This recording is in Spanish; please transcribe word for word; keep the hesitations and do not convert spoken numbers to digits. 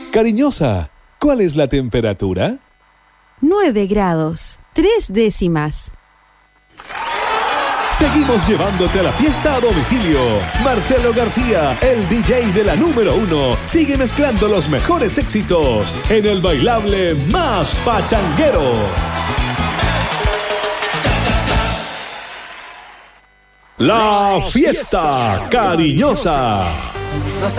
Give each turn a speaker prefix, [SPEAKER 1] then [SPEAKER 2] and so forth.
[SPEAKER 1] Cariñosa, ¿cuál es la temperatura?
[SPEAKER 2] nueve grados, tres décimas.
[SPEAKER 1] Seguimos llevándote a la fiesta a domicilio. Marcelo García, el D J de la número uno, sigue mezclando los mejores éxitos en el bailable más pachanguero. La fiesta cariñosa.